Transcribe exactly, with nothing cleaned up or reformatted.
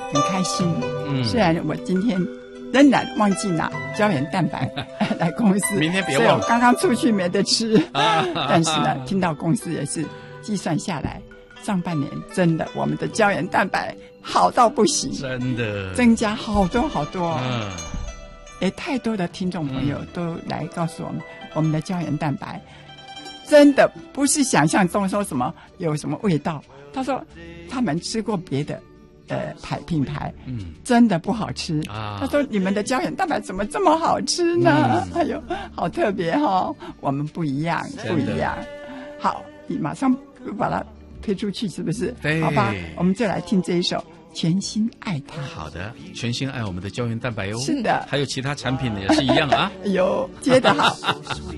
很开心。 嗯， 虽然我今天仍然忘记拿胶原蛋白来公司， 明天别忘了。 所以我刚刚出去没得吃，啊、但是呢，听到公司也是计算下来，上半年真的我们的胶原蛋白好到不行， 真的增加好多好多。 嗯， 也太多的听众朋友都来告诉我们，嗯、我们的胶原蛋白真的不是想象中说什么有什么味道。他说他们吃过别的。呃，牌品牌，嗯，真的不好吃啊。他说：“你们的胶原蛋白怎么这么好吃呢？哎呦，好特别哈、哦！我们不一样，不一样。好，你马上把它推出去，是不是？ 对， 好吧，我们就来听这一首《全心爱它》。 好的，全心爱我们的胶原蛋白哟。 是的， 还有其他产品也是一样啊。 有接得好。